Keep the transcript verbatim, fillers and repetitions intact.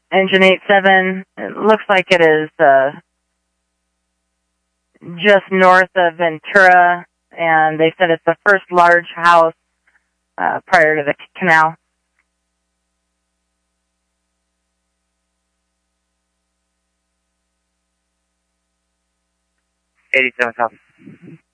Engine eight seven, it looks like it is uh, just north of Ventura, and they said it's the first large house uh, prior to the canal. eighty-seven South.